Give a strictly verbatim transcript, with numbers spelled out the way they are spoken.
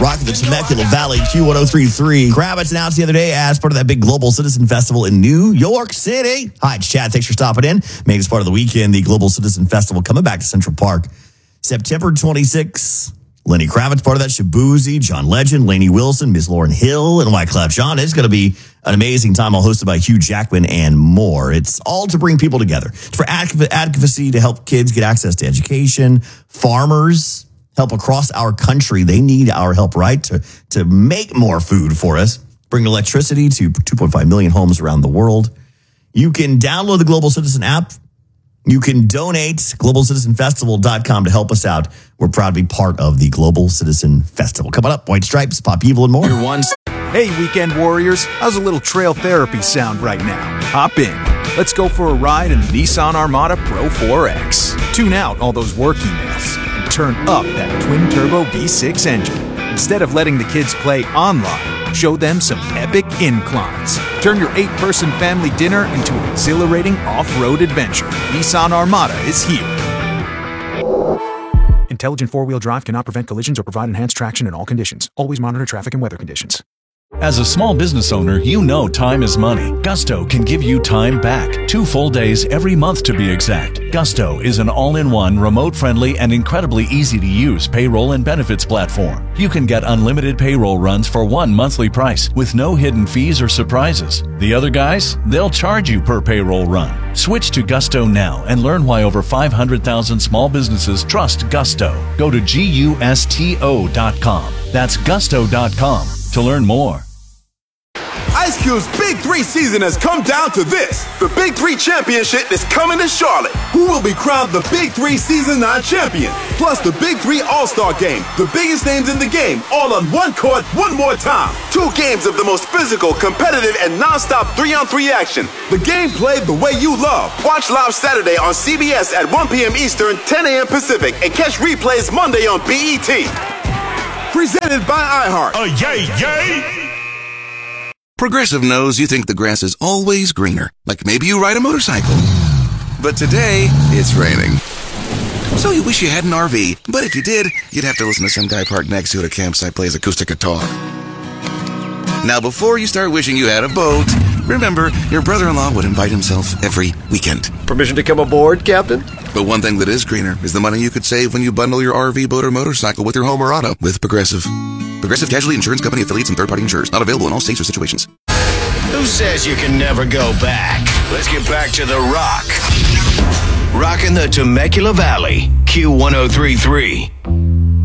rocking the Temecula Valley, Q one oh three point three. Kravitz announced the other day as part of that big Global Citizen Festival in New York City. Hi, it's Chad. Thanks for stopping in. Made as part of the weekend, the Global Citizen Festival coming back to Central Park September twenty-sixth. Lenny Kravitz, part of that. Shabuzi, John Legend, Lainey Wilson, Miz Lauryn Hill, and White Cloud John. It's going to be an amazing time, all hosted by Hugh Jackman and more. It's all to bring people together. It's for advocacy to help kids get access to education. Farmers help across our country. They need our help, right, to, to make more food for us. Bring electricity to two point five million homes around the world. You can download the Global Citizen app. You can donate global citizen festival dot com to help us out. We're proud to be part of the Global Citizen Festival. Coming up, White Stripes, Pop Evil, and more. Hey, weekend warriors. How's a little trail therapy sound right now? Hop in. Let's go for a ride in the Nissan Armada Pro four X. Tune out all those work emails and turn up that twin-turbo V six engine. Instead of letting the kids play online, show them some epic inclines. Turn your eight-person family dinner into an exhilarating off-road adventure. Nissan Armada is here. Intelligent four-wheel drive cannot prevent collisions or provide enhanced traction in all conditions. Always monitor traffic and weather conditions. As a small business owner, you know time is money. Gusto can give you time back. Two full days every month to be exact. Gusto is an all-in-one, remote-friendly, and incredibly easy-to-use payroll and benefits platform. You can get unlimited payroll runs for one monthly price with no hidden fees or surprises. The other guys, they'll charge you per payroll run. Switch to Gusto now and learn why over five hundred thousand small businesses trust Gusto. Go to gusto dot com. That's gusto dot com to learn more. Ice Cube's Big Three season has come down to this. The Big Three Championship is coming to Charlotte. Who will be crowned the Big Three Season nine champion? Plus the Big Three All-Star Game. The biggest names in the game, all on one court, one more time. Two games of the most physical, competitive, and non-stop three-on-three action. The game played the way you love. Watch live Saturday on C B S at one p.m. Eastern, ten a.m. Pacific, and catch replays Monday on B E T. Presented by iHeart. Oh, yay, yay! Progressive knows you think the grass is always greener, like maybe you ride a motorcycle. But today, it's raining. So you wish you had an R V, but if you did, you'd have to listen to some guy parked next to you at a campsite plays acoustic guitar. Now, before you start wishing you had a boat, remember, your brother-in-law would invite himself every weekend. Permission to come aboard, Captain? But one thing that is greener is the money you could save when you bundle your R V, boat, or motorcycle with your home or auto with Progressive. Progressive Casualty Insurance Company affiliates and third-party insurers. Not available in all states or situations. Who says you can never go back? Let's get back to the rock. Rocking the Temecula Valley, Q one oh three point three.